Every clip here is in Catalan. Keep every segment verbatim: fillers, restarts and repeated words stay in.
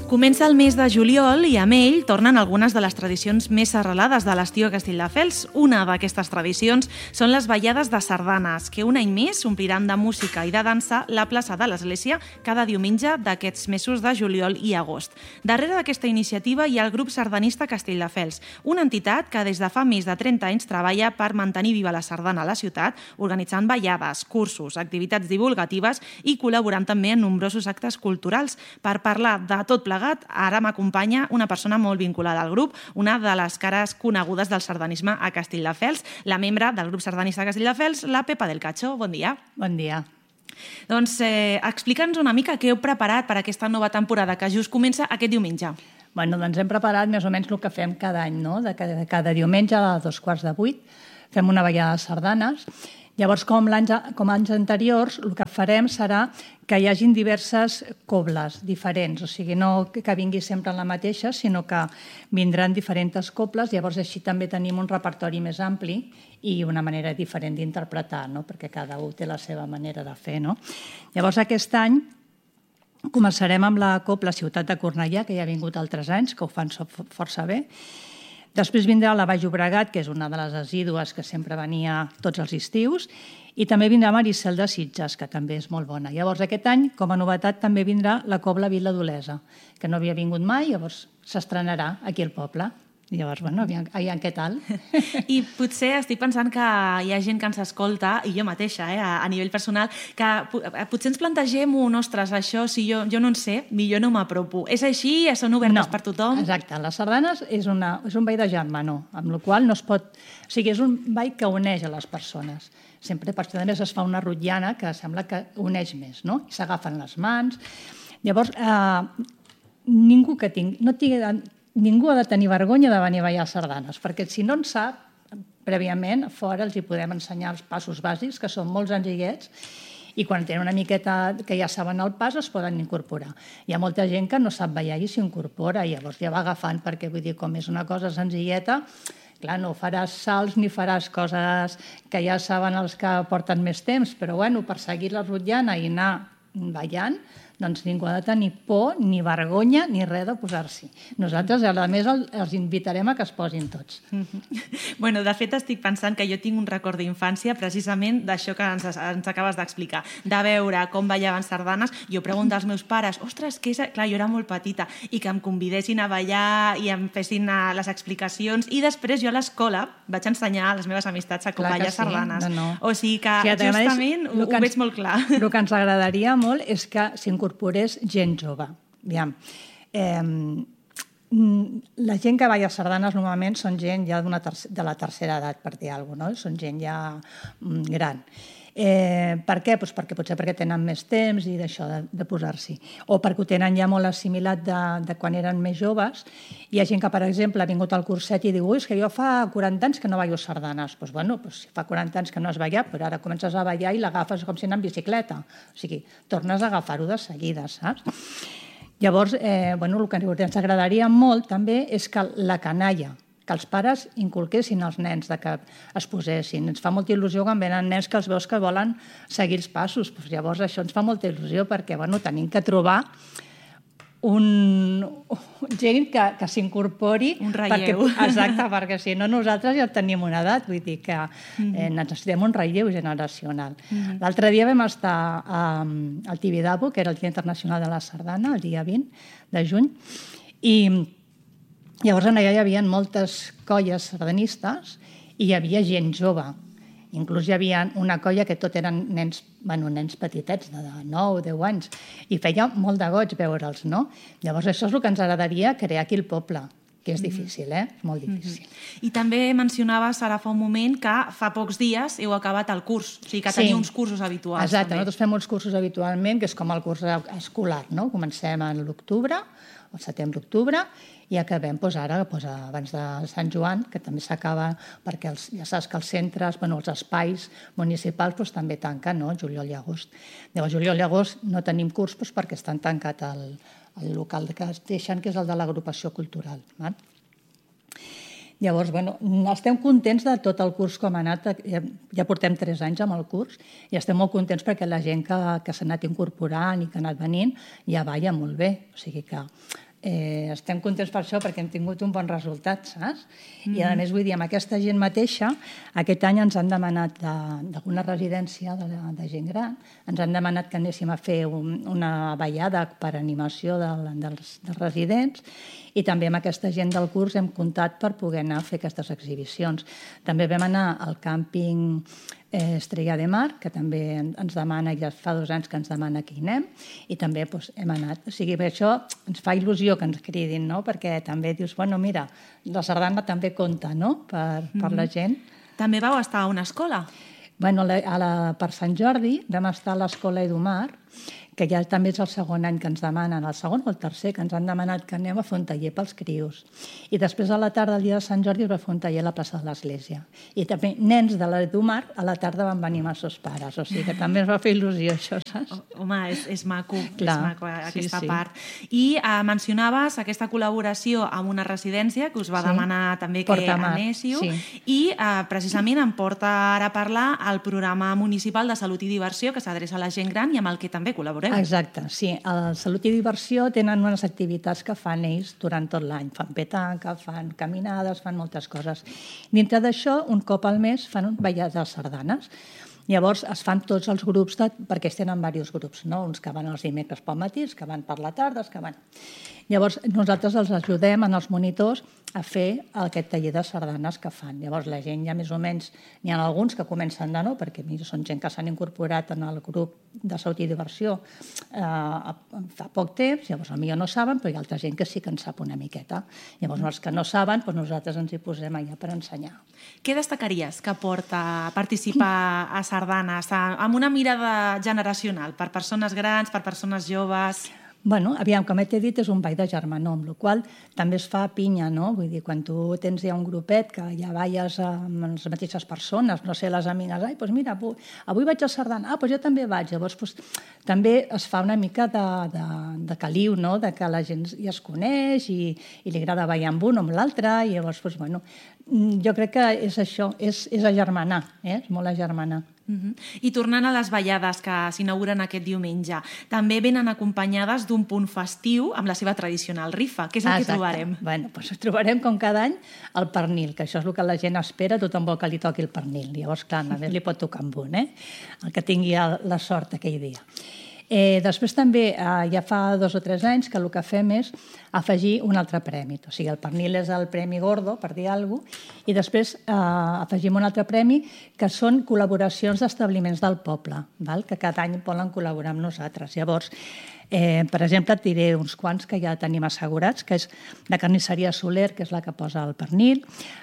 Comença el mes de juliol i amb ell tornen algunes de les tradicions més arrelades de l'estiu a Castelldefels. Una d'aquestes tradicions són les ballades de sardanes, que un any més ompliran de música i de dansa la plaça de l'Església cada diumenge d'aquests mesos de juliol i agost. Darrere d'aquesta iniciativa hi ha el grup sardanista Castelldefels, una entitat que des de fa més de trenta anys treballa per mantenir viva la sardana a la ciutat, organitzant ballades, cursos, activitats divulgatives i col·laborant també en nombrosos actes culturals. Per parlar de tot plegat, ara m'acompanya una persona molt vinculada al grup, una de les cares conegudes del sardanisme a Castelldefels, la membre del grup sardanista de Castelldefels, la Pepa del Cacho. Bon dia. Bon dia. Doncs eh, explica'ns una mica què heu preparat per aquesta nova temporada que just comença aquest diumenge. Bueno, doncs hem preparat més o menys el que fem cada any, no? De cada, cada diumenge a dos quarts de vuit fem una ballada de sardanes. Llavors, com, com anys anteriors, el que farem serà que hi hagin diverses cobles diferents, o sigui, no que vingui sempre la mateixa, sinó que vindran diferents cobles, llavors així també tenim un repertori més ampli i una manera diferent d'interpretar, no? Perquè cada un té la seva manera de fer, no? Llavors, aquest any començarem amb la cobla Ciutat de Cornellà, que ja ha vingut altres anys, que ho fan força bé. Després vindrà la Baix Llobregat, que és una de les assídues que sempre venia tots els estius, i també vindrà Maricel de Sitges, que també és molt bona. Llavors, aquest any, com a novetat, també vindrà la cobla Vila d'Olesa, que no havia vingut mai, llavors s'estrenarà aquí al poble. Llavors, bueno, aviam, aviam què tal. I potser estic pensant que hi ha gent que ens escolta, i jo mateixa, eh, a, a nivell personal, que potser ens plantegem un, ostres, això, si jo, jo no en sé, millor no m'apropo. És així? Són obertes no, per tothom? Exacte. Les sardanes és, una, és un ball de germanor, amb la qual no es pot... O sigui, és un ball que uneix a les persones. Sempre, per això, es fa una rotllana que sembla que uneix més, no? I s'agafen les mans. Llavors, eh, ningú que tingui... No tingui Ningú ha de tenir vergonya de venir a ballar sardanes, perquè si no en sap, prèviament, a fora els hi podem ensenyar els passos bàsics, que són molt senzillets, i quan tenen una miqueta que ja saben el pas, es poden incorporar. Hi ha molta gent que no sap ballar i s'incorpora, i llavors ja va agafant, perquè vull dir, com és una cosa senzilleta, clar, no faràs salts ni faràs coses que ja saben els que porten més temps, però bueno, per seguir la rotllana i anar ballant, doncs ningú ha de tenir por, ni vergonya, ni res de posar-s'hi. Nosaltres, a més, els invitarem a que es posin tots. Bueno, de fet, estic pensant que jo tinc un record d'infància precisament d'això que ens, ens acabes d'explicar, de veure com ballaven sardanes. Jo pregunto als meus pares, ostres, què és... Clar, jo era molt petita, i que em convidessin a ballar i em fessin les explicacions, i després jo a l'escola vaig ensenyar a les meves amistats a com ballar sí. sardanes. No, no. O sigui que, sí, justament, ho, ho veig ens, molt clar. El que ens agradaria molt és que s'incorporés incorporés gent jove. Aviam. Eh, la gent que balla sardanes normalment són gent ja de la tercera edat, per dir alguna cosa, no? Són gent ja gran. Eh, per què? Pues perquè potser perquè tenen més temps i d'això, de, de posar-s'hi. O perquè ho tenen ja molt assimilat de, de quan eren més joves. Hi ha gent que, per exemple, ha vingut al curset i diu, ui, és que jo fa quaranta anys que no ballo sardanes. Doncs, pues, bueno, pues, si fa quaranta anys que no has ballat, però ara comences a ballar i l'agafes com si anés en bicicleta. O sigui, tornes a agafar-ho de seguida, saps? Llavors, eh, bueno, el que ens agradaria molt també és que la canalla, que els pares inculquessin als nens de que es posessin. Ens fa molta il·lusió quan venen nens que els veus que volen seguir els passos. Pues llavors això ens fa molta il·lusió perquè bueno, tenim que trobar un... gent que, que s'incorpori. Un relleu. Perquè, exacte, perquè si no nosaltres ja tenim una edat, vull dir que eh, necessitem un relleu generacional. Mm-hmm. L'altre dia vam estar a, al Tibidabo, que era el Dia Internacional de la Sardana, el dia vint de juny, i llavors allà hi havia moltes colles sardanistes i hi havia gent jove. Inclús hi havia una colla que tot eren nens, bueno, nens petitets, de nou o deu anys, i feia molt de goig veure'ls, no? Llavors això és el que ens agradaria crear aquí al poble, que és difícil, eh? És molt difícil. Mm-hmm. I també mencionaves ara fa un moment que fa pocs dies heu acabat el curs, o sigui que teniu sí. uns cursos habituals. Exacte, també. Nosaltres fem uns cursos habitualment, que és com el curs escolar, no? Comencem en l'octubre, al setembre-octubre, i acabem doncs, ara, doncs, abans de Sant Joan, que també s'acaba, perquè els, ja saps que els centres, bueno, els espais municipals doncs, també tanquen, no? Juliol i agost. Llavors, juliol i agost no tenim curs doncs, perquè estan tancat el, el local que es deixen, que és el de l'agrupació cultural. Val? Llavors, bueno, estem contents de tot el curs com ha anat. Ja, ja portem tres anys amb el curs i estem molt contents perquè la gent que, que s'ha anat incorporant i que ha anat venint ja balla molt bé. O sigui que Eh, estem contents per això perquè hem tingut un bon resultat, saps? Mm-hmm. I a més vull dir, amb aquesta gent mateixa, aquest any ens han demanat d'alguna residència de, de gent gran, ens han demanat que anéssim a fer un, una ballada per animació de, dels, dels residents, i també amb aquesta gent del curs hem comptat per poder anar a fer aquestes exhibicions. També vam anar al càmping eh, Estrella de Mar, que també ens demana, ja fa dos anys que ens demana que hi anem, i també doncs, hem anat. O sigui, per això ens fa il·lusió que ens cridin, no? Perquè també dius, bueno, mira, la sardana també compta, no?, per, mm-hmm. per la gent. També vau estar a una escola? Bueno, a la, a la, per Sant Jordi vam estar a l'Escola Edomar, que ja també és el segon any que ens demanen, el segon o el tercer, que ens han demanat que anem a fer un taller pels crios. I després a la tarda, el dia de Sant Jordi, es va fer un taller a la plaça de l'Església. I també nens de l'Edomar a la tarda van venir amb els seus pares, o sigui que també ens va fer il·lusió això, saps? Oh, home, és, és maco, Clar, és maco aquesta sí, sí. part. I eh, mencionaves aquesta col·laboració amb una residència que us va Sí. demanar també que Portamar, anéssiu, sí. i eh, precisament em porta ara a parlar el programa municipal de Salut i Diversió que s'adreça a la gent gran i amb el que també col·laboreu. Exacte, sí. A Salut i Diversió tenen unes activitats que fan ells durant tot l'any. Fan petanca, fan caminades, fan moltes coses. Dintre d'això, un cop al mes fan ballades sardanes. Llavors es fan tots els grups, de, perquè es tenen diversos grups, no? Uns que van els dimecres pel matí, els que van per la tarda, els que van... Llavors nosaltres els ajudem en els monitors a fer aquest taller de sardanes que fan. Llavors la gent ja més o menys, n'hi ha alguns que comencen de nou, perquè mira, són gent que s'han incorporat en el grup de Salut i Diversió eh, fa poc temps, llavors potser no saben, però hi ha altra gent que sí que en sap una miqueta. Llavors els que no saben, doncs nosaltres ens hi posem allà per ensenyar. Què destacaries que porta a participar a sardanes amb una mirada generacional, per persones grans, per persones joves? Bueno, aviam, com t'he dit, és un ball de germanor, amb la qual també es fa pinya, no? Vull dir, quan tu tens ja un grupet que ja balles amb les mateixes persones, no sé, les amigues, ai, doncs mira, avui, avui vaig a sardana, ah, doncs jo també vaig. Llavors, doncs, també es fa una mica de, de, de caliu, no?, de que la gent ja es coneix i, i li agrada ballar amb un o amb l'altre, i llavors, doncs, bueno, jo crec que és això, és, és agermanar, eh? És molt agermanar. Uh-huh. I tornant a les ballades que s'inauguren aquest diumenge, també venen acompanyades d'un punt festiu amb la seva tradicional rifa. Què és el Exacte. que trobarem? Bueno, doncs trobarem, com cada any, el pernil, que això és el que la gent espera, tothom vol que li toqui el pernil. Llavors, clar, a més li pot tocar amb un, eh? El que tingui la sort aquell dia. Eh, després també, eh, ja fa dos o tres anys, que el que fem és afegir un altre premi. O sigui, el pernil és el premi gordo, per dir alguna cosa, i després eh, afegim un altre premi que són col·laboracions d'establiments del poble, val? Que cada any volen col·laborar amb nosaltres. Llavors, eh, per exemple, et diré uns quants que ja tenim assegurats, que és la carnisseria Soler, que és la que posa el pernil,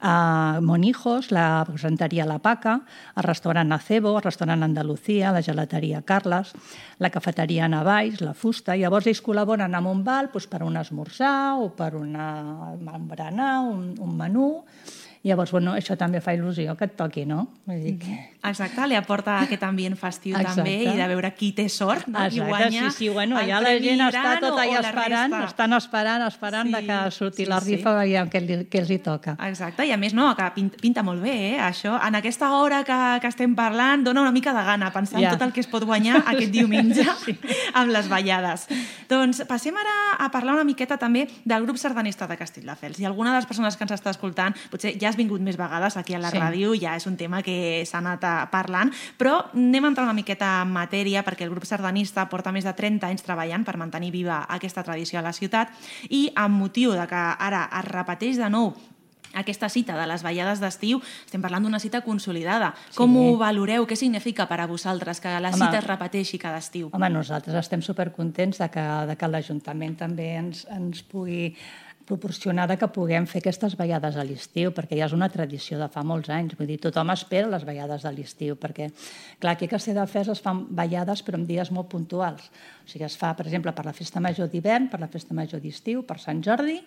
eh, Monijos, la presenteria La Paca, el restaurant Acebo, el restaurant Andalucía, la gelateria Carles, la cafeteria Navalls, la Fusta. Llavors ells col·laboren amb un val doncs, per un esmorzar o per una, un berenar, un, un menú. Llavors, bueno, això també fa il·lusió que et toqui, no? Vull dir que... Exacte, li aporta aquest ambient festiu Exacte. també i de veure qui té sort, no? Exacte, I guanya sí, sí, bueno, el ja la premi gent està gran tot o- allà o la esperant, resta. estan esperant, esperant Sí, de que surti sí, la sí. rifa, veiem què, li, què els hi toca. Exacte, i a més no, que pinta, pinta molt bé, eh? Això, en aquesta hora que, que estem parlant, dona una mica de gana pensar Ja. en tot el que es pot guanyar aquest diumenge sí. amb les ballades. Doncs passem ara a parlar una miqueta també del grup sardanista de Castelldefels. I alguna de les persones que ens està escoltant, potser ja has vingut més vegades aquí a la Sí. ràdio, ja és un tema que s'ha anat eh, parlant, però anem a entrar una miqueta en matèria perquè el grup sardanista porta més de trenta anys treballant per mantenir viva aquesta tradició a la ciutat i amb motiu de que ara es repeteix de nou aquesta cita de les ballades d'estiu, estem parlant d'una cita consolidada. Sí. Com ho valoreu? Què significa per a vosaltres que la Home. cita es repeteixi cada estiu? Home, nosaltres estem supercontents de que, de que l'Ajuntament també ens, ens pugui proporcionar de que puguem fer aquestes ballades a l'estiu, perquè ja és una tradició de fa molts anys. Vull dir, tothom espera les ballades de l'estiu, perquè, clar, aquí a Castelldefels es fan ballades però en dies molt puntuals. O sigui, es fa, per exemple, per la Festa Major d'hivern, per la Festa Major d'estiu, per Sant Jordi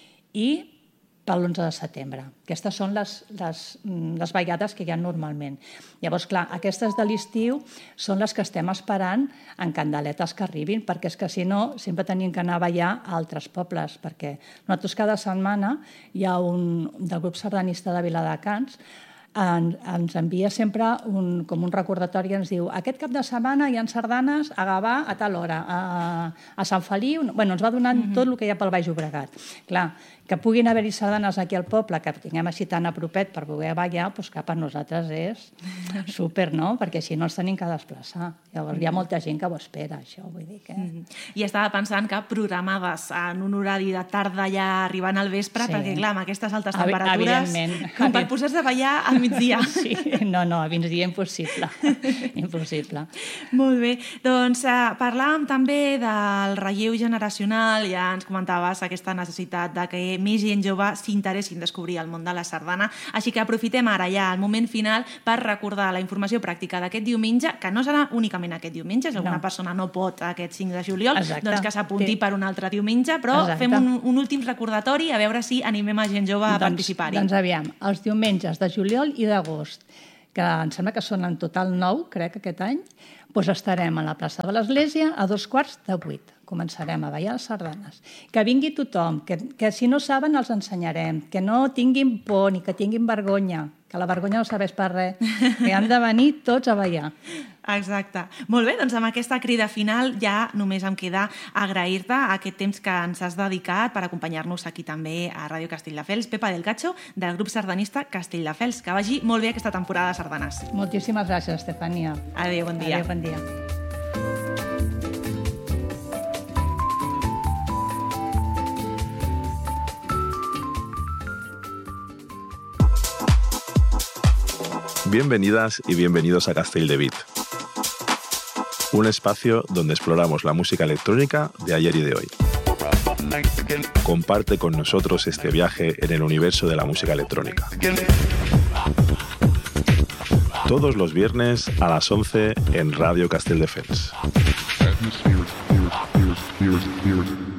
i per l'onze de setembre. Aquestes són les, les, les ballades que hi ha normalment. Llavors, clar, aquestes de l'estiu són les que estem esperant en candeletes que arribin, perquè és que si no sempre tenim que anar a ballar a altres pobles, perquè nosaltres cada setmana hi ha un del grup sardanista de Viladecans en, ens envia sempre un, com un recordatori i ens diu aquest cap de setmana hi ha sardanes a Gavà a tal hora, a, a Sant Feliu... Bueno, ens va donant mm-hmm. tot el que hi ha pel Baix Llobregat. Clar, que puguin haver-hi sardanes aquí al poble, que tinguem així tan a propet per poder ballar, doncs que per nosaltres és súper, no? Perquè així no els tenim que desplaçar. Llavors hi ha molta gent que ho espera, això, vull dir que... Mm-hmm. I estava pensant que programades en un horari de tarda ja arribant al vespre, sí. perquè clar, amb aquestes altes temperatures, com per posar-se a ballar al migdia. Sí, no, no, a migdia impossible. Impossible. Molt bé. Doncs eh, parlàvem també del relleu generacional, ja ens comentaves aquesta necessitat de que més gent jove s'interessi en descobrir el món de la sardana, així que aprofitem ara ja el moment final per recordar la informació pràctica d'aquest diumenge, que no serà únicament aquest diumenge, si alguna no. persona no pot aquest cinc de juliol, Exacte. doncs que s'apunti sí. per un altre diumenge, però Exacte. fem un, un últim recordatori a veure si animem a gent jove a doncs, participar-hi. Doncs aviam, els diumenges de juliol i d'agost, que em sembla que són en total nou, crec, aquest any, doncs estarem a la plaça de l'Església a dos quarts de vuit. Començarem a ballar les sardanes. Que vingui tothom, que, que si no saben els ensenyarem, que no tinguin por ni que tinguin vergonya, que la vergonya no serveix per res, que han de venir tots a ballar. Exacte. Molt bé, doncs amb aquesta crida final ja només em queda agrair-te aquest temps que ens has dedicat per acompanyar-nos aquí també a Ràdio Castelldefels. Pepa del Cacho, del grup sardanista Castelldefels. Que vagi molt bé aquesta temporada de sardanes. Moltíssimes gràcies, Estefania. Adéu, bon dia. Adéu, bon dia. Bienvenidas y bienvenidos a Castell de Beat, un espacio donde exploramos la música electrónica de ayer y de hoy. Comparte con nosotros este viaje en el universo de la música electrónica. Todos los viernes a las once en Radio Castelldefels.